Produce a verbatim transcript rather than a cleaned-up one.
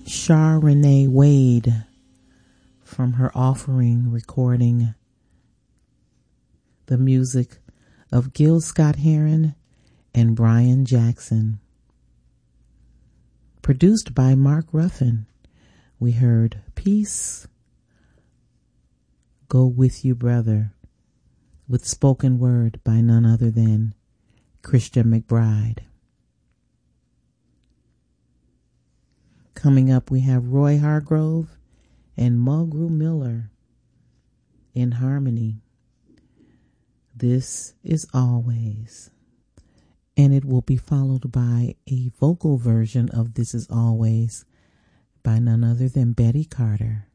Char Renee Wade from her Offering recording, the music of Gil Scott-Heron and Brian Jackson. Produced by Mark Ruffin, we heard Peace Go With You Brother, with spoken word by none other than Christian McBride. Coming up, we have Roy Hargrove and Mulgrew Miller in harmony. This is Always. And it will be followed by a vocal version of This Is Always by none other than Betty Carter.